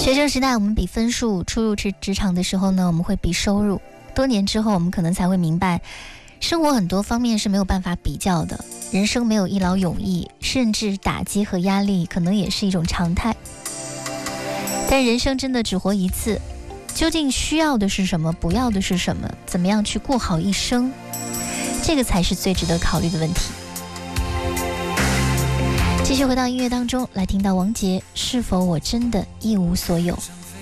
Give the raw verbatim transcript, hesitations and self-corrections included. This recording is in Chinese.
学生时代我们比分数，初入职职场的时候呢，我们会比收入。多年之后，我们可能才会明白，生活很多方面是没有办法比较的，人生没有一劳永逸，甚至打击和压力可能也是一种常态。但人生真的只活一次，究竟需要的是什么，不要的是什么，怎么样去过好一生，这个才是最值得考虑的问题。继续回到音乐当中，来听到王杰《是否我真的一无所有》。